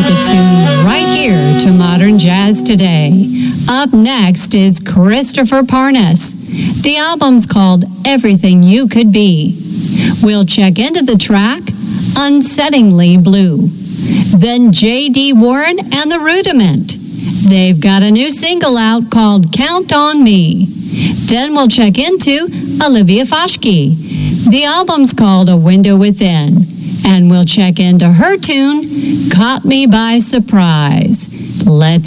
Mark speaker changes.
Speaker 1: a tune right here to Modern Jazz Today. Up next is Christopher Parnas. The album's called Everything You Could Be. We'll check into the track, Unsettlingly Blue. Then J.D. Warren and The Rudiment. They've got a new single out called Count on Me. Then we'll check into Olivia Foschke. The album's called A Window Within. And we'll check into her tune, Caught Me by Surprise. Let's